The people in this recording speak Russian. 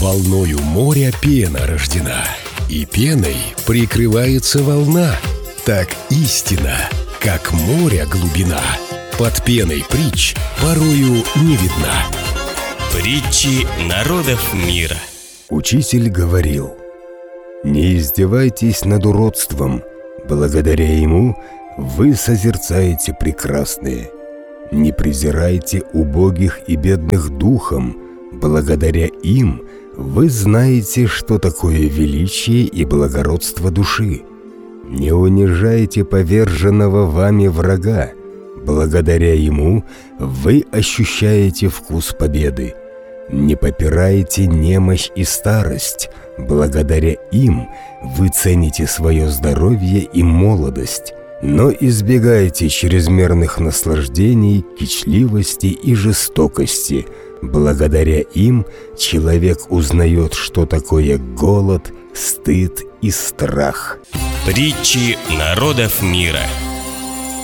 Волною моря пена рождена, и пеной прикрывается волна. Так истина, как моря глубина, под пеной притч порою не видна. Притчи народов мира. Учитель говорил: «Не издевайтесь над уродством, благодаря ему вы созерцаете прекрасное. Не презирайте убогих и бедных духом, благодаря им вы знаете, что такое величие и благородство души. Не унижайте поверженного вами врага, благодаря ему вы ощущаете вкус победы. Не попирайте немощь и старость, благодаря им вы цените свое здоровье и молодость. Но избегайте чрезмерных наслаждений, кичливости и жестокости. Благодаря им человек узнает, что такое голод, стыд и страх». Притчи народов мира.